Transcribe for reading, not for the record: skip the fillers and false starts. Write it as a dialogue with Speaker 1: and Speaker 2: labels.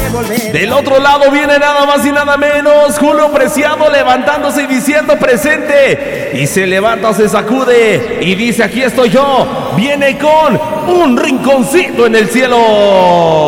Speaker 1: Del otro lado viene nada más y nada menos Julio Preciado levantándose y diciendo presente. Y se levanta, se sacude y dice aquí estoy yo. Viene con un rinconcito en el cielo.